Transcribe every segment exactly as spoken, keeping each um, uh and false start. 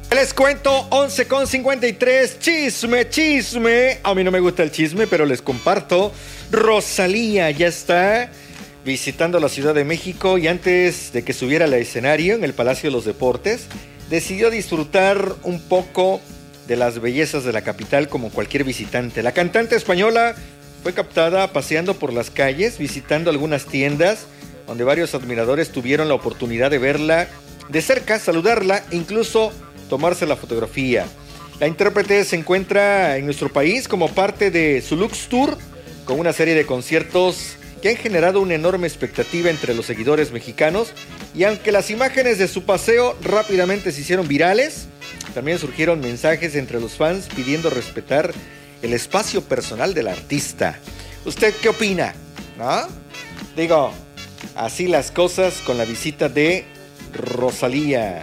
Les cuento, once con cincuenta y tres, chisme, chisme. A mí no me gusta el chisme, pero les comparto. Rosalía ya está visitando la Ciudad de México y antes de que subiera al escenario en el Palacio de los Deportes, decidió disfrutar un poco de las bellezas de la capital como cualquier visitante. La cantante española fue captada paseando por las calles, visitando algunas tiendas, donde varios admiradores tuvieron la oportunidad de verla de cerca, saludarla e incluso tomarse la fotografía. La intérprete se encuentra en nuestro país como parte de su Lux Tour, con una serie de conciertos que han generado una enorme expectativa entre los seguidores mexicanos, y aunque las imágenes de su paseo rápidamente se hicieron virales, también surgieron mensajes entre los fans pidiendo respetar el espacio personal del artista. ¿Usted qué opina? ¿No? Digo, así las cosas con la visita de Rosalía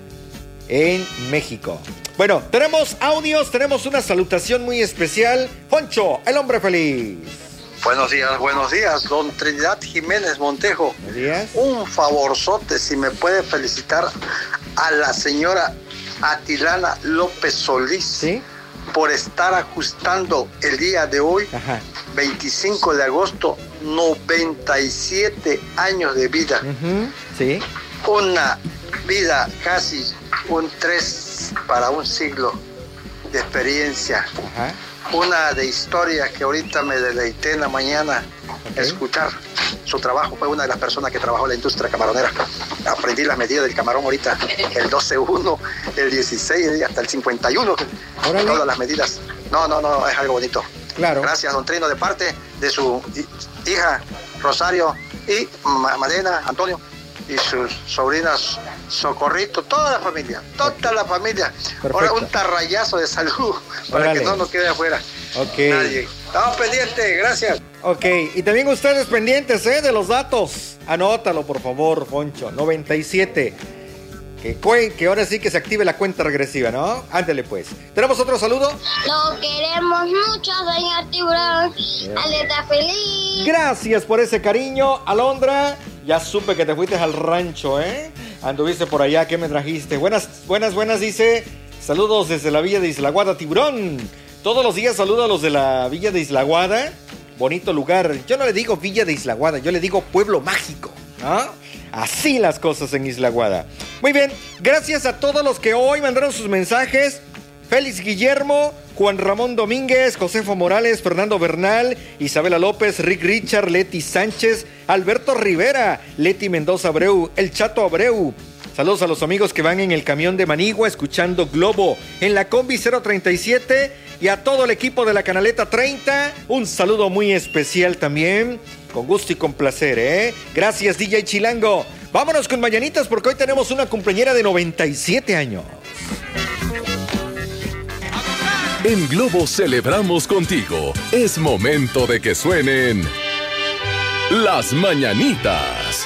en México. Bueno, tenemos audios, tenemos una salutación muy especial. Poncho, el hombre feliz. Buenos días, buenos días, don Trinidad Jiménez Montejo. Buenos días. Un favorzote, si me puede felicitar a la señora Atilana López Solís, ¿sí?, por estar ajustando el día de hoy, ajá, veinticinco de agosto, noventa y siete años de vida. Uh-huh. Sí. Una vida casi un tres para un siglo de experiencia. Ajá. Una de historia que ahorita me deleité en la mañana, okay, escuchar su trabajo. Fue una de las personas que trabajó en la industria camaronera. Aprendí las medidas del camarón ahorita, el doce uno, el dieciséis y hasta el cincuenta y uno. Órale. Todas las medidas. No, no, no, es algo bonito. Claro. Gracias, don Trino, de parte de su hija Rosario y Malena, Antonio, y sus sobrinas Socorrito, toda la familia, toda la familia. Perfecto. Ahora un tarrayazo de salud para Órale. Que no nos quede afuera. Ok. Nadie. Estamos pendientes, gracias. Ok, y también ustedes pendientes, ¿eh? De los datos. Anótalo, por favor, Poncho. noventa y siete. Que, que ahora sí que se active la cuenta regresiva, ¿no? Ándale, pues. ¿Tenemos otro saludo? Lo queremos mucho, señor Tiburón. Aleta feliz. Gracias por ese cariño, Alondra. Ya supe que te fuiste al rancho, ¿eh? Anduviste por allá, ¿qué me trajiste? Buenas, buenas, buenas, dice. Saludos desde la Villa de Islaguada, Tiburón. Todos los días saludo a los de la Villa de Islaguada. Bonito lugar. Yo no le digo Villa de Islaguada, yo le digo pueblo mágico, ¿no? Así las cosas en Islaguada. Muy bien, gracias a todos los que hoy mandaron sus mensajes. Félix Guillermo, Juan Ramón Domínguez, Josefo Morales, Fernando Bernal, Isabela López, Rick Richard, Leti Sánchez, Alberto Rivera, Leti Mendoza Abreu, El Chato Abreu. Saludos a los amigos que van en el camión de Manigua escuchando Globo, en la Combi cero treinta y siete, y a todo el equipo de la Canaleta treinta. Un saludo muy especial también, con gusto y con placer, ¿eh? Gracias, D J Chilango. Vámonos con mañanitas porque hoy tenemos una cumpleañera de noventa y siete años. En Globo celebramos contigo. Es momento de que suenen las mañanitas.